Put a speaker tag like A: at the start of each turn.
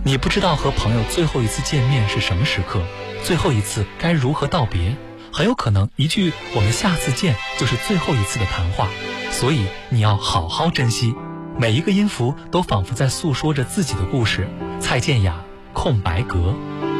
A: 你不知道和朋友最后一次见面是什么时刻，最后一次该如何道别，很有可能一句我们下次见就是最后一次的谈话，所以你要好好珍惜，每一个音符都仿佛在诉说着自己的故事。蔡健雅，空白格。